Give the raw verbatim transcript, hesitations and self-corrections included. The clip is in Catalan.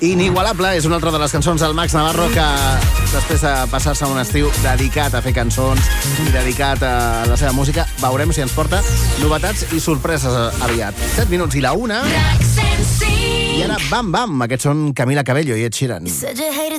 Inigualable és una altra de les cançons del Max Navarro que després de passar-se un estiu dedicat a fer cançons i dedicat a la seva música, veurem si ens porta novetats i sorpreses aviat. set minuts i la una. I ara, bam, bam, aquests són Camila Cabello i Ed Sheeran.